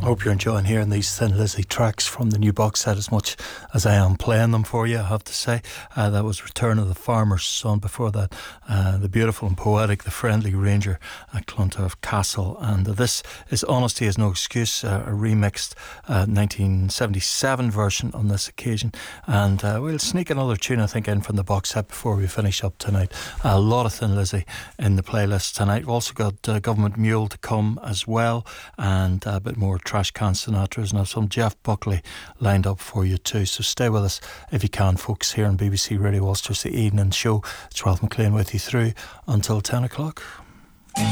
Hope you're enjoying hearing these Thin Lizzy tracks from the new box set as much as I am playing them for you, I have to say. That was Return of the Farmer's Son. Before that, the beautiful and poetic The Friendly Ranger at Clontarf Castle. And this is Honesty Is No Excuse, a remixed 1977 version on this occasion. And we'll sneak another tune, I think, in from the box set before we finish up tonight. A lot of Thin Lizzy in the playlist tonight. We've also got Government Mule to come as well, and a bit more Trash Can Sinatras, and have some Jeff Buckley lined up for you too. So stay with us if you can, folks, here on BBC Radio Ulster. It's the evening show. It's Ralph McLean with you through until 10 o'clock.